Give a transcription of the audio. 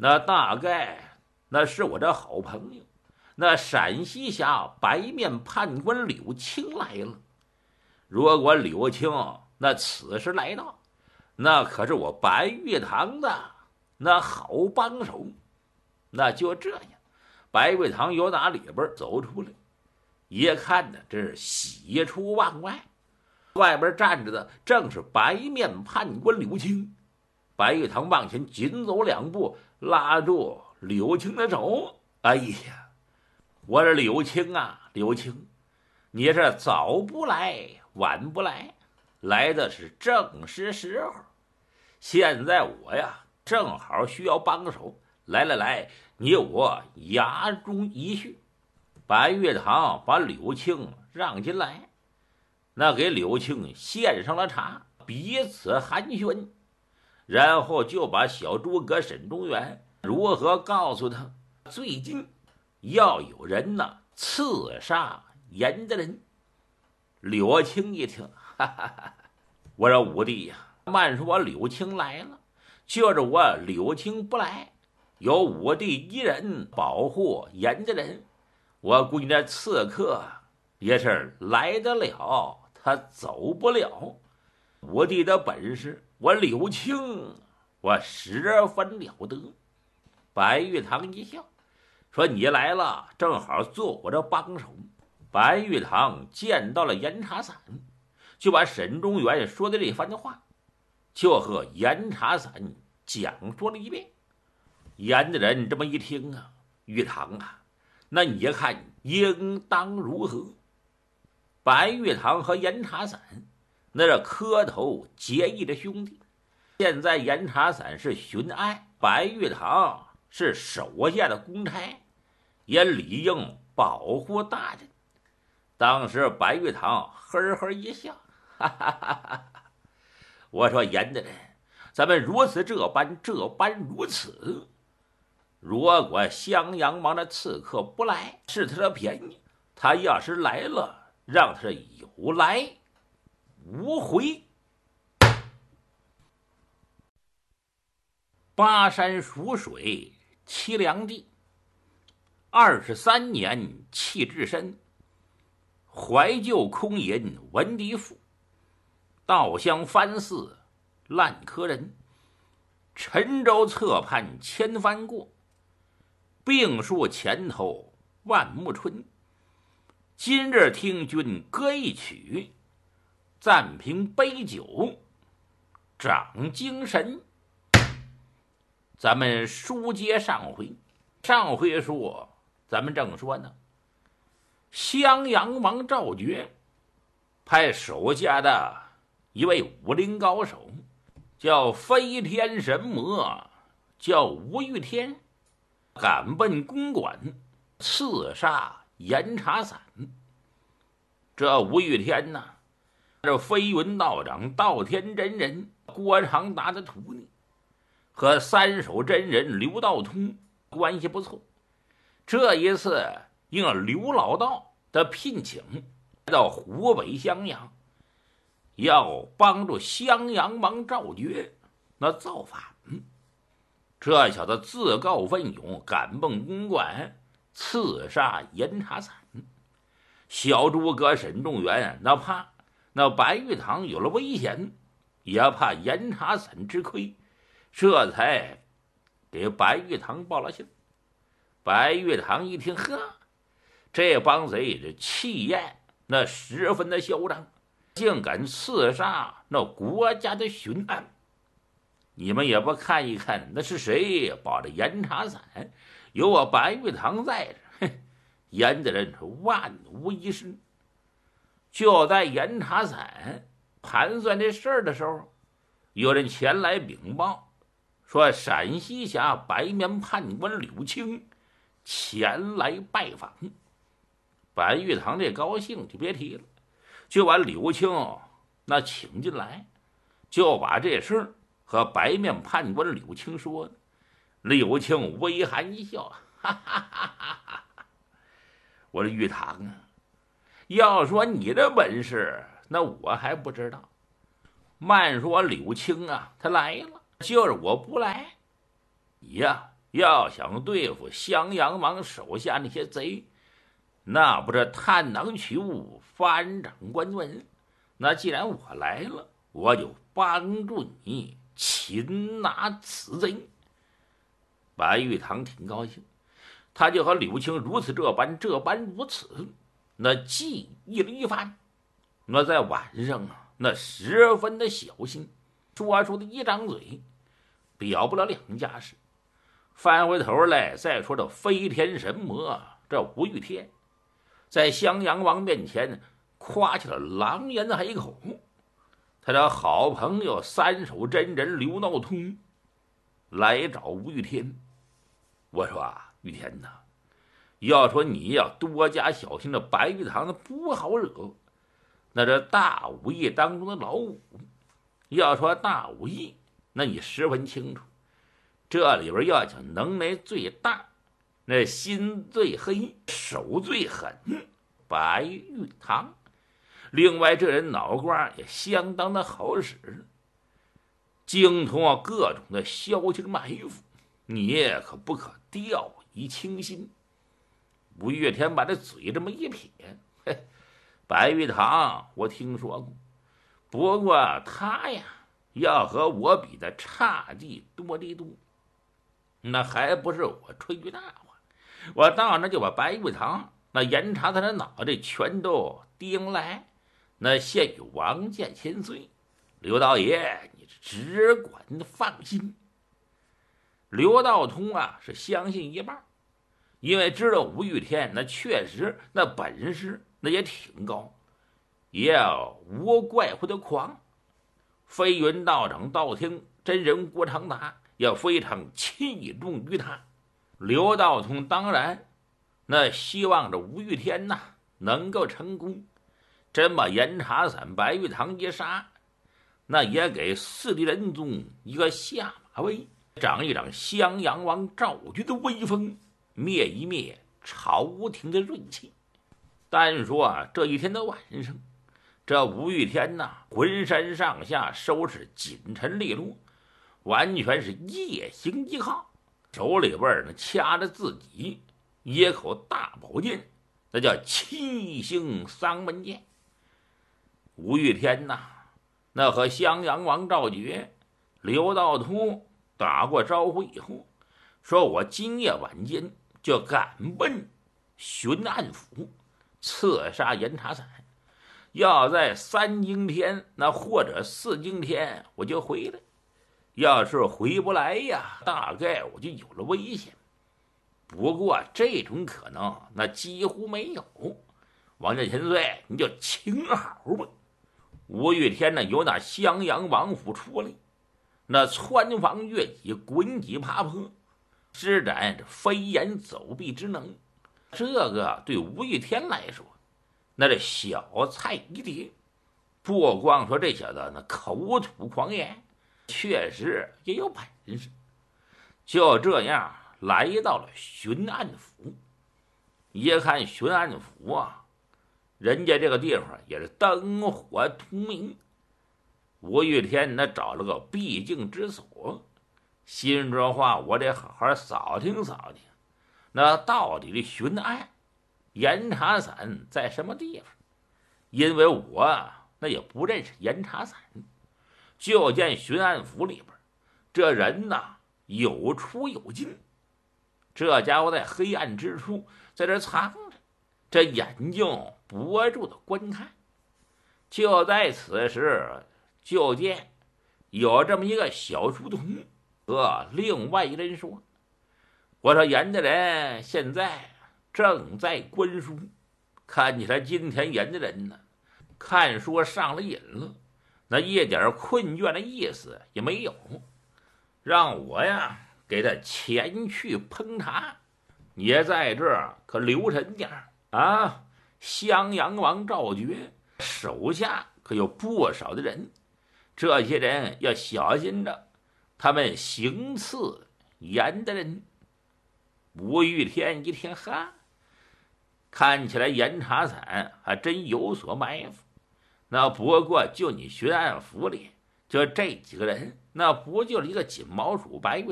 那大概那是我的好朋友，那陕西辖白面判官柳青来了。如果柳青那此时来到，那可是我白玉堂的那好帮手。那就这样，白玉堂由打里边走出来，一看呢，这是喜出望外。外边站着的正是白面判官柳青。白玉堂往前紧走2步，拉住柳青的手。哎呀，我说柳青啊，柳青，你这早不来晚不来，来的是正是时候。现在我呀正好需要帮手，来，你我衙中一叙。白玉堂把柳青让进来，那给柳青献上了茶，彼此寒暄，然后就把小诸葛沈中原如何告诉他最近要有人呢刺杀严家人。柳青一听，哈哈哈，我说五弟呀，慢说我柳青来了，就是我柳青不来，有五弟一人保护严家人，我估计那刺客也是来得了，他走不了。五弟的本事，我柳青我十分了得。白玉堂一笑，说你来了，正好做我这帮手。白玉堂见到了严茶伞，就把沈中原说的这番话，就和严茶伞讲说了一遍。严的人这么一听啊，玉堂啊，那你看应当如何？白玉堂和严茶伞那是磕头结义的兄弟。现在严茶伞是巡按，白玉堂是手下的公差，也理应保护大人。当时白玉堂呵呵一笑，哈哈哈哈，我说严的人，咱们如此这般如此。如果襄阳王的刺客不来，是他的便宜；他要是来了，让他有来无回。巴山蜀水凄凉地，23年气至深。怀旧空吟闻笛赋，稻香翻似烂柯人。沉舟侧畔千帆过，病树前头万木春。今日听君歌一曲，暂凭杯酒长精神。咱们书接上回，上回说咱们正说呢，襄阳王赵觉派手下的一位武林高手，叫飞天神魔，叫吴玉天，赶奔公馆刺杀严茶伞。这吴玉天呢，这飞云道长道天真人郭长达的徒弟，和三手真人刘道通关系不错。这一次应刘老道的聘请，来到湖北襄阳，要帮助襄阳王赵觉那造反。这小子自告奋勇，赶奔公馆，刺杀严茶伞。小诸葛沈仲元那怕那白玉堂有了危险，也怕严茶伞吃亏，这才给白玉堂报了信。白玉堂一听，呵，这帮贼这气焰那十分的嚣张，竟敢刺杀那国家的巡按。你们也不看一看那是谁保着严茶伞，有我白玉堂在这，哼，严的人是万无一失。就在严茶伞盘算这事儿的时候，有人前来禀报，说陕西辖白面判官柳青前来拜访。白玉堂这高兴就别提了，就把柳青那请进来，就把这事儿和白面判官柳青说的。柳青微含一笑，哈哈哈哈哈！我说玉堂啊，要说你的本事，那我还不知道。慢说柳青啊，他来了，就是我不来，你呀要想对付襄阳王手下那些贼，那不是探囊取物、翻掌关文？那既然我来了，我就帮助你擒拿此贼。白玉堂挺高兴，他就和柳青如此这般如此，那记忆了一番。那在晚上啊，那十分的小心，说出的一张嘴，表不了两家事。翻回头来再说这飞天神魔，这吴玉天，在襄阳王面前夸起了狼烟海口。他的好朋友三手真人刘闹通来找吴玉天，我说啊，玉天呐，要说你要多加小心，这白玉堂不好惹。那这大武艺当中的老五，要说大武艺，那你十分清楚，这里边要讲能耐最大，那心最黑，手最狠，白玉堂。另外这人脑瓜也相当的好使，精通各种的消息埋伏，你也可不可掉以轻心。吴月天把这嘴这么一撇，嘿，白玉堂我听说过，不过他呀要和我比的差地多得多。那还不是我吹句大话，我到那就把白玉堂那严查他的脑袋全都盯来，那现与王剑千岁。刘道爷你只管放心。刘道通啊是相信一半，因为知道吴玉天那确实那本事那也挺高，也无怪乎的狂。飞云道长道听真人郭长达要非常器重于他。刘道通当然那希望着吴玉天呐能够成功，真把严查散白玉堂一杀，那也给四帝仁宗一个下马威，长一长襄阳王赵军的威风，灭一灭朝廷的锐气。单说啊，这一天的晚上，这吴玉天呐浑身上下收拾紧陈利落，完全是夜行一号，手里边呢掐着自己一口大宝剑，那叫七星丧门剑。吴玉天呐那和襄阳王赵觉、刘道通打过招呼以后，说我今夜晚间就赶奔巡按府，刺杀严查散，要在3更天那或者4更天我就回来，要是回不来呀，大概我就有了危险。不过这种可能那几乎没有，王剑千岁你就请好吧。吴玉天呢由那襄阳王府出来，那穿房越脊，滚脊爬坡，施展这飞檐走壁之能。这个对吴玉天来说那是小菜一碟。不光说这小子那口吐狂言，确实也有本事。就这样来到了巡按府，一看巡按府啊，人家这个地方也是灯火通明。吴玉天那找了个避静之所，心中话我得好好扫听扫听，那到底的巡按严查散在什么地方？因为我那也不认识严查散，就见巡按府里边这人呐有出有进，这家伙在黑暗之处在这藏着，这眼睛不住的观看。就在此时，就见有这么一个小书童和另外一人说，我说严家人现在正在观书，看起来今天严家人呢看书上了瘾了，那一点困倦的意思也没有，让我呀给他前去烹茶，也在这儿可留神点啊。襄阳王赵觉手下可有不少的人，这些人要小心着，他们行刺严的人。吴玉天一听，哈，看起来严查散还真有所埋伏。那不过就你巡按府里就这几个人，那不就是一个锦毛鼠白玉